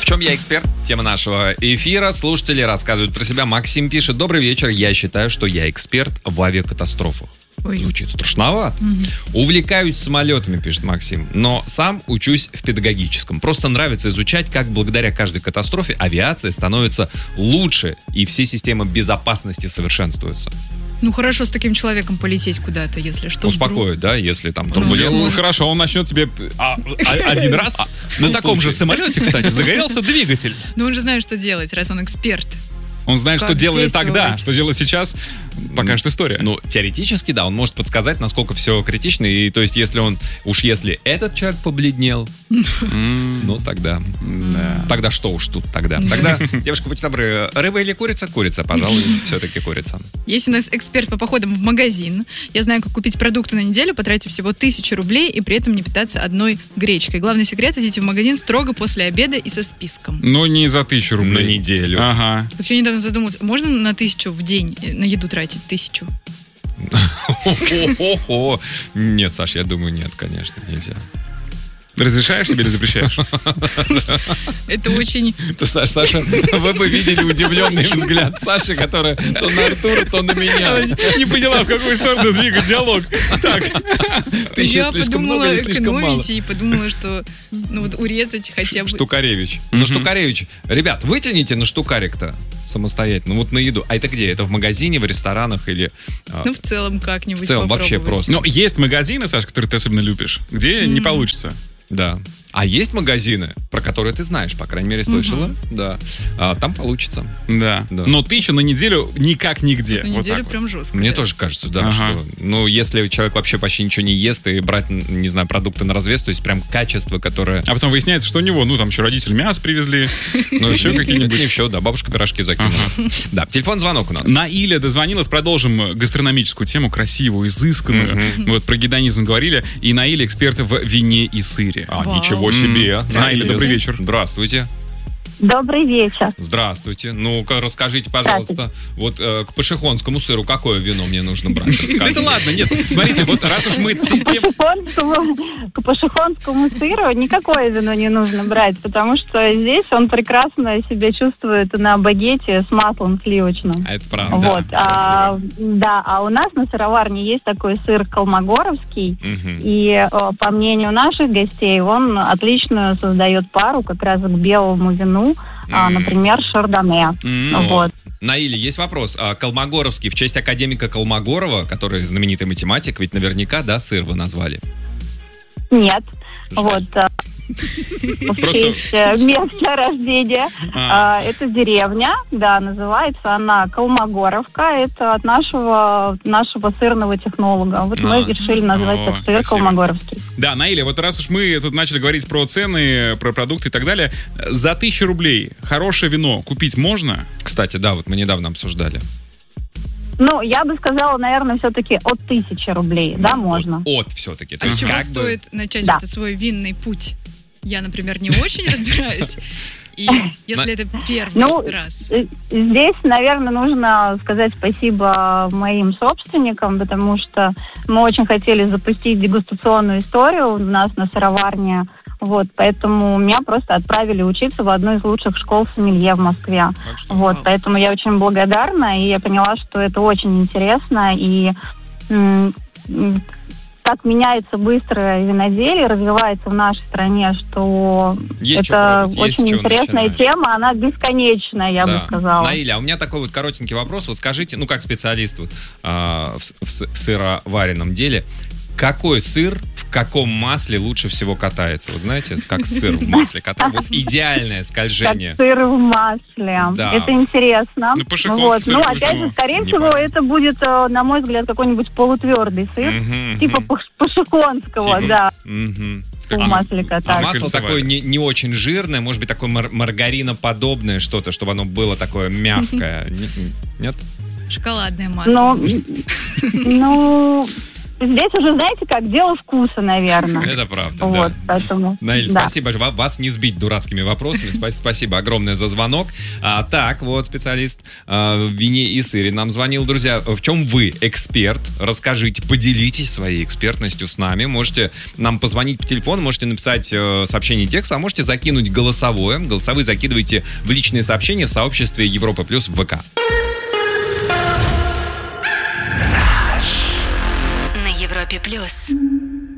чем я эксперт? Тема нашего эфира. Слушатели рассказывают про себя. Максим пишет: добрый вечер, я считаю, что я эксперт в авиакатастрофах. Ой. Звучит страшновато. Увлекаюсь самолетами, пишет Максим, но сам учусь в педагогическом. Просто нравится изучать, как благодаря каждой катастрофе авиация становится лучше и все системы безопасности совершенствуются. Ну хорошо с таким человеком полететь куда-то, если что. Успокоит, да, если там турбулентность. Ну хорошо, он начнет тебе один раз на таком же самолете, кстати, загорелся двигатель. Ну он же знает, что делать, раз он эксперт. Он знает, Как что делали действовать? тогда, что делать сейчас, покажет история. Ну, теоретически, да, он может подсказать, насколько все критично. И то есть, если этот человек побледнел, ну, тогда. Тогда что уж тут тогда? Тогда, девушка, будьте добры, рыба или курица? Курица, пожалуй, все-таки курица. Есть у нас эксперт по походам в магазин. Я знаю, как купить продукты на неделю, потратив всего 1000 рублей и при этом не питаться одной гречкой. Главный секрет — идите в магазин строго после обеда и со списком. Но не за 1000 рублей. На неделю. Ага. Вот я недавно задумалась, можно на 1000 в день на еду тратить 1000? Нет, Саш, я думаю, нет, конечно, нельзя. Разрешаешь себе или запрещаешь? Это очень... Саша, вы бы видели удивленный взгляд Саши, которая то на Артура, то на меня. Не поняла, в какую сторону двигать диалог. Так. Я слишком много подумала или слишком мало? экономить и подумала, что урезать хотя бы... Штукаревич. Ну, Штукаревич, ребят, вытяните на штукарик-то самостоятельно, вот на еду. А это где? Это в магазине, в ресторанах или... Ну, в целом как-нибудь В целом вообще попробовать. просто. Но есть магазины, Саш, которые ты особенно любишь, где не получится. Да. А есть магазины, про которые ты знаешь, по крайней мере, слышала? Да. Там получится. Да. Да. Но 1000 на неделю никак нигде. На Вот неделю так вот. прям жестко. Мне да. тоже кажется, да, Ага. что... Ну, если человек вообще почти ничего не ест и брать, не знаю, продукты на развес, то есть прям качество, которое... А потом выясняется, что у него, ну, там еще родители мясо привезли, ну, еще какие-нибудь. Еще, да, бабушка пирожки закинула. Да, телефон-звонок у нас. Наиля дозвонилась, продолжим гастрономическую тему, красивую, изысканную. Мы вот про гедонизм говорили, и Наиля эксперт в вине и сыре. Вау. Ничего себе. Наиля, добрый вечер. Здравствуйте. Добрый вечер. Здравствуйте. Ну-ка, расскажите, пожалуйста, вот к пашихонскому сыру какое вино мне нужно брать? Да это ладно, нет. Смотрите, вот раз уж мы... К пашихонскому сыру никакое вино не нужно брать, потому что здесь он прекрасно себя чувствует на багете с маслом сливочным. А это правда. Вот. Красиво. А у нас на сыроварне есть такой сыр колмогоровский, Мгм. и по мнению наших гостей, он отличную создает пару как раз к белому вину, например, шардоне. Вот. Наиля, есть вопрос. Колмогоровский в честь академика Колмогорова, который знаменитый математик, ведь наверняка, да, сыр вы назвали? Нет. Жаль. Вот. В честь места рождения. Это деревня, да, называется она Колмогоровка. Это от нашего сырного технолога. Вот мы решили назвать так сыр красиво. Колмогоровский. Да, Наиля, вот раз уж мы тут начали говорить про цены, про продукты и так далее, за 1000 рублей хорошее вино купить можно? Кстати, да, вот мы недавно обсуждали. Ну, я бы сказала, наверное, все-таки от 1000 рублей, да, можно. От все-таки. То А с есть чего как бы- стоит начать Да. этот свой винный путь? Я, например, не очень разбираюсь. И если это первый Ну, раз. Здесь, наверное, нужно сказать спасибо моим собственникам, потому что мы очень хотели запустить дегустационную историю у нас на сыроварне. Вот, поэтому меня просто отправили учиться в одну из лучших школ сомелье в Москве. Так что, Вот, вау. поэтому я очень благодарна, и я поняла, что это очень интересно, и как меняется быстро виноделие, развивается в нашей стране, что Есть что это пробовать, есть очень с чего интересная начинать. тема, она бесконечная, я бы сказала. Наиля, а у меня такой вот коротенький вопрос. Вот скажите, ну как специалист вот, в сыроваренном деле, какой сыр в каком масле лучше всего катается? Вот знаете, как сыр в масле катается. Вот идеальное скольжение. Как сыр в масле. Да. Это интересно. Ну, пашихонский сыр Ну, вкусно. опять же, скорее Не всего, понятно. это будет, на мой взгляд, какой-нибудь полутвердый сыр, типа пашихонского, Типа. да, Мгм. в масле А кататься. масло Кольцевая. такое не очень жирное, может быть, такое маргариноподобное что-то, чтобы оно было такое мягкое. Нет? Шоколадное масло. Ну, здесь уже, знаете как, дело вкуса, наверное. Это правда, Вот, да. поэтому... Наиль, да. спасибо. Вас не сбить дурацкими вопросами. Спасибо огромное за звонок. Так, вот специалист в вине и сыре нам звонил. Друзья, в чем вы эксперт? Расскажите, поделитесь своей экспертностью с нами. Можете нам позвонить по телефону, можете написать сообщение текста, а можете закинуть голосовое. Голосовые закидывайте в личные сообщения в сообществе Европа Плюс в ВК. На Европе Плюс.